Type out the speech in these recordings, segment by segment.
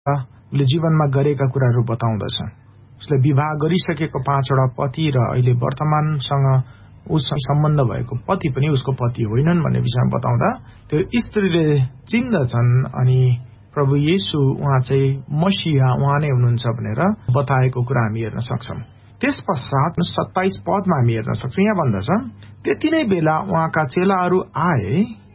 उसले जीवनमा गरेका कुराहरू बताउँदछ। उसले विवाह गरिसकेको 5 वटा पति र अहिले वर्तमानसँग उससँग सम्बन्ध भएको पति पनि उसको पति होइनन् भन्ने विषयमा बताउँदा त्यो स्त्रीले चिन्दछन् अनि प्रभु येशू उहाँ चाहिँ मसीहा उहाँ नै हुनुहुन्छ भनेर बताएको कुरा हामी हेर्न सक्छौं। त्यस पश्चात 27 पदमा हामी हेर्न सक्छौं। यहाँ भन्दछ, त्यति नै बेला उहाँका चेलाहरू आए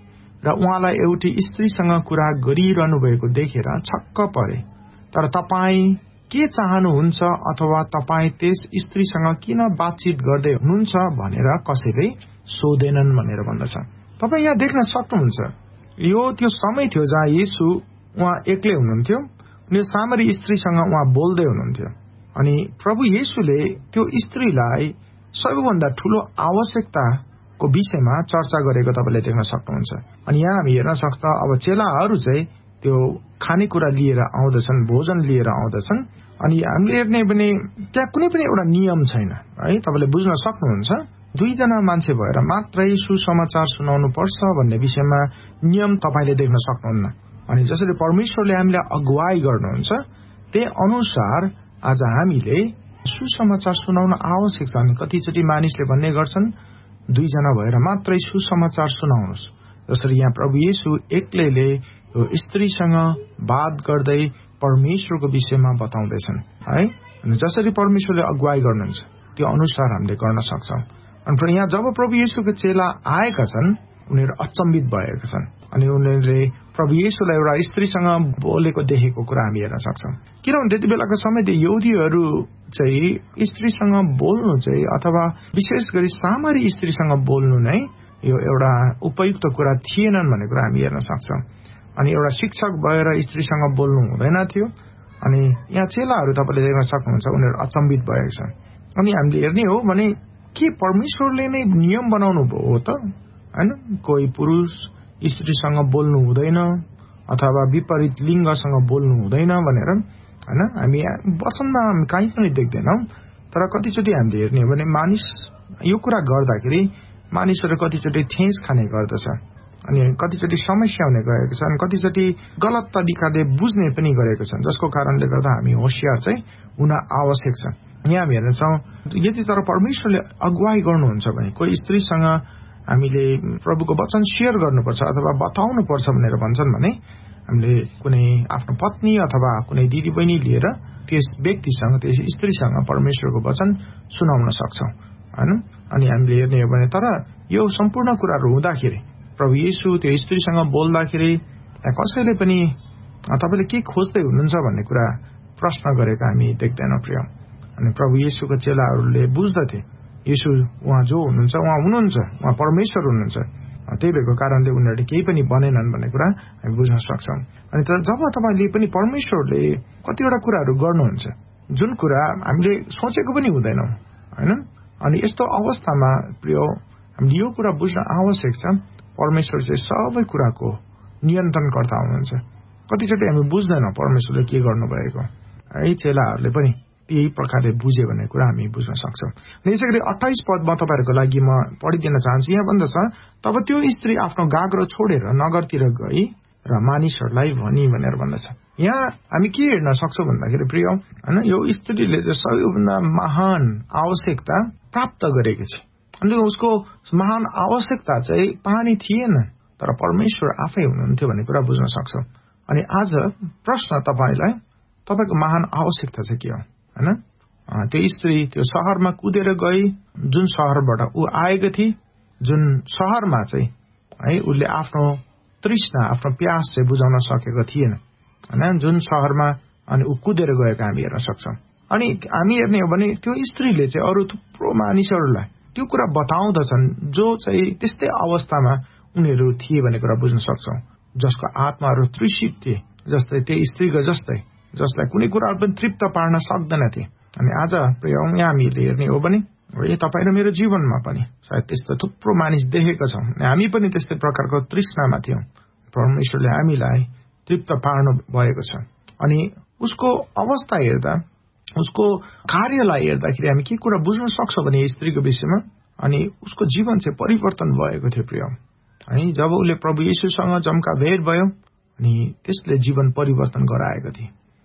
र उहाँलाई एउटी स्त्रीसँग कुरा गरिरहनु भएको देखेर छक्क परे। तर तपाईँ के चाहनुहुन्छ अथवा तपाईँ त्यस स्त्रीसँग किन बातचित गर्दै हुनुहुन्छ भनेर कसैले सोधेनन् भनेर भन्दछ। तपाईँ यहाँ देख्न सक्नुहुन्छ, यो त्यो समय थियो जहाँ येशू उहाँ एक्लै हुनुहुन्थ्यो। उनी सामरी स्त्रीसँग उहाँ बोल्दै हुनुहुन्थ्यो अनि प्रभु येशूले त्यो स्त्रीलाई सबैभन्दा ठूलो आवश्यकताको विषयमा चर्चा गरेको तपाईले देख्न सक्नुहुन्छ। अनि यहाँ हामी हेर्न सक्छौं, अब चेलाहरू चाहिँ त्यो खानेकुरा लिएर आउँदछन्, भोजन लिएर आउँदछन् अनि हामीले हेर्ने भने त्यहाँ कुनै पनि एउटा नियम छैन है। तपाईले बुझ्न सक्नुहुन्छ, 2 जना मान्छे भएर मात्रै सुसमाचार सुनाउनु पर्छ भन्ने विषयमा नियम तपाईले देख्न सक्नुहुन्न। अनि जसरी परमेश्वरले हामीलाई अगुवाई गर्नुहुन्छ त्यही अनुसार आज हामीले सुसमाचार सुनाउन आवश्यक छ। अनि कतिचोटि मानिसले भन्ने गर्छन् 2 जना भएर मात्रै सुसमाचार सुनाउनुस्। जसरी यहाँ प्रभु येशू एक्लैले यो स्त्रीसँग बात गर्दै परमेश्वरको विषयमा बताउँदैछन् है। अनि जसरी परमेश्वरले अगुवाई गर्नुहुन्छ त्यो अनुसार हामीले गर्न सक्छौं। अनि यहाँ जब प्रभु येशूको चेला आएका छन् उनीहरू अचम्बित भएका छन् अनि उनीहरूले प्रभु येशूलाई एउटा स्त्रीसँग बोलेको देखेको कुरा हामी हेर्न सक्छौं। किनभने त्यति बेलाको समय यहुदीहरू चाहिँ स्त्रीसँग बोल्नु चाहिँ अथवा विशेष गरी सामरी स्त्रीसँग बोल्नु नै यो एउटा उपयुक्त कुरा थिएनन् भन्ने कुरा हामी हेर्न सक्छौं। अनि एउटा शिक्षक भएर स्त्रीसँग बोल्नु हुँदैन थियो। अनि यहाँ चेलाहरू तपाईले देख्न सक्नुहुन्छ, उनीहरू अचम्बित भएका छन्। अनि हामीले हेर्ने हो भने के परमेश्वरले नै नियम बनाउनु भयो हो त हैन? कोही पुरुष स्त्रीसँग बोल्नु हुँदैन अथवा विपरीत लिङ्गसँग बोल्नु हुँदैन भनेर हैन? हामी वचनमा कहीँ पनि देख्दैनौं। तर कतिचोटि हामीले हेर्ने हो भने मानिस यो कुरा गर्दाखेरि मानिसहरू कतिचोटि ठेस खाने गर्दछ अनि कतिचोटि समस्या हुने गएको छ अनि कतिचोटि गलत तरिकाले बुझ्ने पनि गरेको छन्, जसको कारणले गर्दा हामी होशियार चाहिँ हुन आवश्यक छ। यहाँ हामी हेर्छौं, यदि तर परमेश्वरले अगुवाई गर्नुहुन्छ भने कोही स्त्रीसँग हामीले प्रभुको वचन शेयर गर्नुपर्छ अथवा बताउनुपर्छ भनेर भन्छन् भने हामीले कुनै आफ्नो पत्नी अथवा कुनै दिदीबहिनी लिएर त्यस व्यक्तिसँग त्यस स्त्रीसँग परमेश्वरको वचन सुनाउन सक्छौं हैन? अनि हामीले हेर्ने हो भने तर यो सम्पूर्ण कुराहरू हुँदाखेरि प्रभु येशू त्यो स्त्रीसँग बोल्दाखेरि कसैले पनि तपाईले के खोज्दै हुनुहुन्छ भन्ने कुरा प्रश्न गरेको हामी देख्दैनौं प्रिय। अनि प्रभु येशूको चेलाहरूले बुझ्दथे येशू उहाँ जो हुनुहुन्छ उहाँ परमेश्वर हुनुहुन्छ। त्यही भएको कारणले उनीहरूले केही पनि बनेनन् भन्ने कुरा हामी बुझ्न सक्छौं। अनि जब तपाईले पनि परमेश्वरले कतिवटा कुराहरू गर्नुहुन्छ जुन कुरा हामीले सोचेको पनि हुँदैनौं हैन? अनि यस्तो अवस्थामा प्रिय हामीले यो कुरा बुझ्न आवश्यक छ, परमेश्वर चाहिँ सबै कुराको नियन्त्रणकर्ता हुनुहुन्छ। कतिचोटि हामी बुझ्दैनौं परमेश्वरले के गर्नुभएको है। चेलाहरूले पनि यही प्रकारले बुझे भन्ने कुरा हामी बुझ्न सक्छौं। यसैगरी 28 पदमा तपाईहरुको लागि म पढिदिन चाहन्छु। यहाँ भन्दछ, तब त्यो स्त्री आफ्नो गाग्रो छोडेर नगरतिर गई र मानिसहरूलाई भनी भनेर भन्दछ। यहाँ हामी के हेर्न सक्छौं भन्दाखेरि प्रिय हैन, यो स्त्रीले चाहिँ सबैभन्दा महान आवश्यकता प्राप्त गरेको छ। अनि उसको महान आवश्यकता चाहिँ पानी थिएन तर परमेश्वर आफै हुनुहुन्थ्यो भन्ने कुरा बुझ्न सक्छौं। अनि आज प्रश्न तपाईलाई, तपाईको महान आवश्यकता चाहिँ के हो हैन? त्यो स्त्री त्यो शहरमा कुदेर गई, जुन शहरबाट उ आएको थिए, जुन शहरमा चाहिँ है उले आफ्नो तृष्णा आफ्नो प्यास चाहिँ बुझाउन सकेको थिएन हैन, जुन शहरमा अनि उ कुदेर गएको हामी हेर्न सक्छौं। अनि हामी हेर्ने हो भने त्यो स्त्रीले चाहिँ अरु थुप्रो मानिसहरूलाई त्यो कुरा बताउँदछन् जो चाहिँ त्यस्तै अवस्थामा उनीहरू थिए भन्ने कुरा बुझ्न सक्छौं, जसको आत्माहरू तृषित थिए, जस्तै त्यो स्त्रीको जस्तै, जसलाई कुनै कुराहरु पनि तृप्त पार्न सक्दैनथे। अनि आज प्रिय यहाँ हामीले हेर्ने हो भने तपाई र मेरो जीवनमा पनि सायद त्यस्तो थुप्रो मानिस देखेका छौं। हामी पनि त्यस्तै प्रकारको तृष्णामा थियौं। परमेश्वरले हामीलाई तृप्त पार्नु भएको छ। अनि उसको अवस्था हेर्दा, उसको कार्यलाई हेर्दाखेरि हामी के कुरा बुझ्न सक्छौं भने स्त्रीको विषयमा, अनि उसको जीवन चाहिँ परिवर्तन भएको थियो प्रिय है। जब उसले प्रभु येशूसँग जम्का भेट भयो अनि त्यसले जीवन परिवर्तन गराएको थियो।